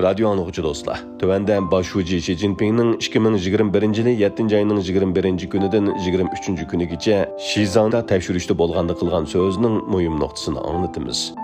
radio anlıqçı dostlar. Tövəndə başçı Xi Jinping'nin 2021 yılı 7 ayının 21 günüdən 23 günügacha Shizangda təşvirişdə bolğanda qılğan sözünün mühim nöqtəsini anlatımız.